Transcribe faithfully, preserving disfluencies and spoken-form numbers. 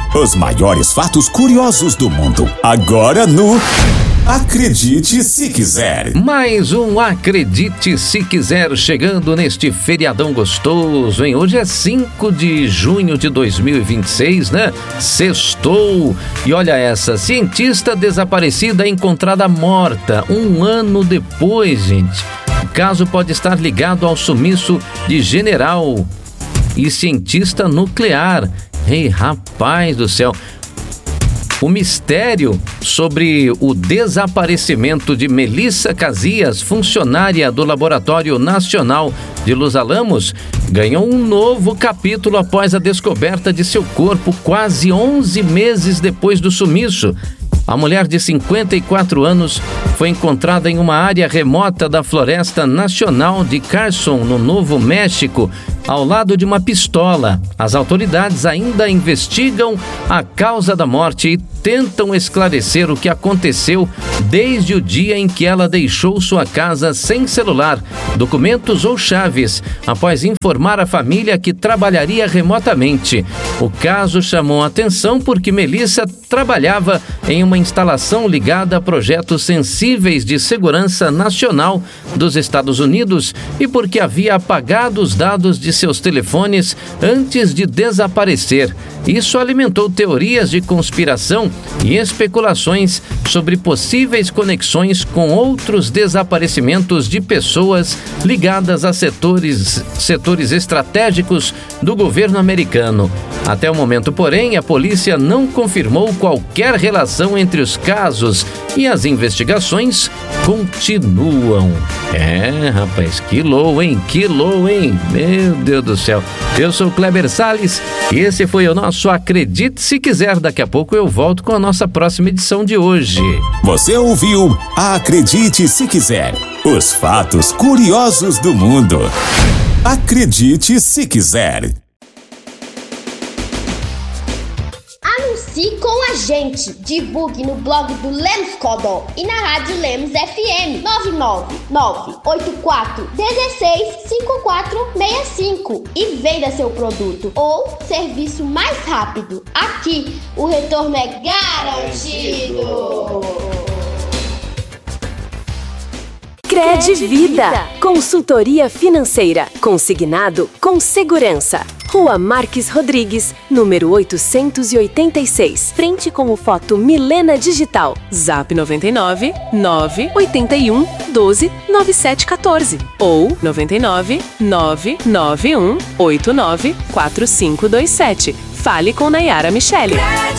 Os maiores fatos curiosos do mundo. Agora no Acredite Se Quiser. Mais um Acredite Se Quiser chegando neste feriadão gostoso, hein? Hoje é cinco de junho de dois mil e vinte e seis, né? Sextou. E olha essa, cientista desaparecida encontrada morta um ano depois, gente. O caso pode estar ligado ao sumiço de general e cientista nuclear. Ei, rapaz do céu. O mistério sobre o desaparecimento de Melissa Casillas, funcionária do Laboratório Nacional de Los Alamos, ganhou um novo capítulo após a descoberta de seu corpo quase onze meses depois do sumiço. A mulher de cinquenta e quatro anos foi encontrada em uma área remota da Floresta Nacional de Carson, no Novo México, ao lado de uma pistola. As autoridades ainda investigam a causa da morte e tentam esclarecer o que aconteceu desde o dia em que ela deixou sua casa sem celular, documentos ou chaves, após informar a família que trabalharia remotamente. O caso chamou a atenção porque Melissa trabalhava em uma instalação ligada a projetos sensíveis de segurança nacional dos Estados Unidos e porque havia apagado os dados de seus telefones antes de desaparecer. Isso alimentou teorias de conspiração e especulações sobre possíveis conexões com outros desaparecimentos de pessoas ligadas a setores, setores estratégicos do governo americano. Até o momento, porém, a polícia não confirmou qualquer relação entre os casos e as investigações continuam. É, rapaz, que low, hein? Que low, hein? Meu Deus do céu. Eu sou o Kleber Salles e esse foi o nosso Acredite Se Quiser. Daqui a pouco eu volto com a nossa próxima edição de hoje. Você ouviu Acredite Se Quiser. Os fatos curiosos do mundo. Acredite Se Quiser. Anuncie com a gente. Divulgue no blog do Lemos Codó e na rádio Lemos F M nove nove nove oito quatro um seis cinco quatro seis cinco e venda seu produto ou serviço mais rápido. Aqui o retorno é garantido. Credvida, consultoria financeira, consignado com segurança. Rua Marques Rodrigues, número oitocentos e oitenta e seis, frente com o Foto Milena Digital. Zap noventa e nove, nove oito um, doze, nove sete um quatro ou noventa e nove, nove nove um, oito nove quatro cinco dois sete. Fale com Nayara Michele.